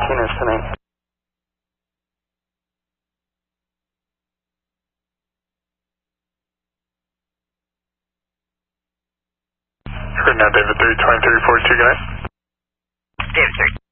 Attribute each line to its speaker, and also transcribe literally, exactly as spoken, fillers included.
Speaker 1: seventeen is tonight.
Speaker 2: Right now, David three, twenty-three, forty-two, good night.
Speaker 3: David three.